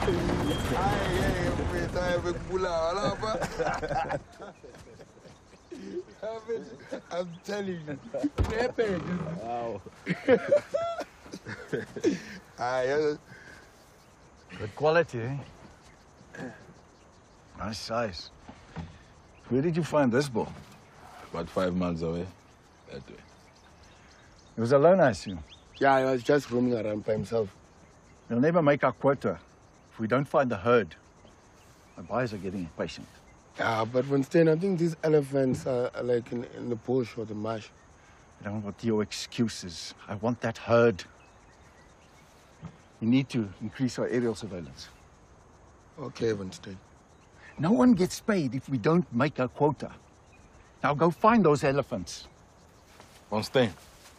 I'm telling you. Wow. Good quality, eh? Nice size. Where did you find this bull? About 5 miles away. That way. He was alone, I assume. Yeah, he was just roaming around by himself. We'll never make our quota if we don't find the herd. My buyers are getting impatient. Yeah, but Winston, I think these elephants are like in the bush or the marsh. I don't want your excuses. I want that herd. We need to increase our aerial surveillance. Okay, Winston. No one gets paid if we don't make our quota. Now go find those elephants. Von Stein.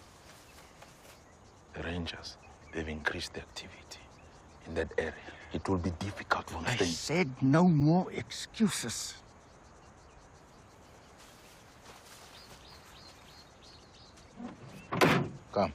The Rangers, they've increased the activity in that area. It will be difficult, Von I Stein. said no more excuses. Come.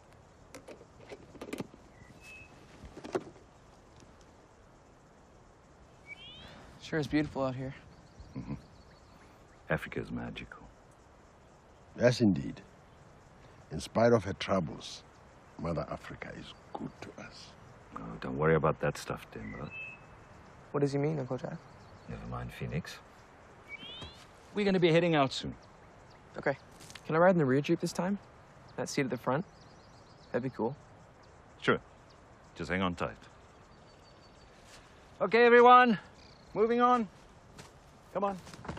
Sure is beautiful out here. Africa is magical. Yes, indeed. In spite of her troubles, Mother Africa is good to us. Oh, don't worry about that stuff, Timber. What does he mean, Uncle Jack? Never mind, Phoenix. We're going to be heading out soon. Okay. Can I ride in the rear Jeep this time? That seat at the front? That'd be cool. Sure. Just hang on tight. Okay, everyone. Moving on. Come on.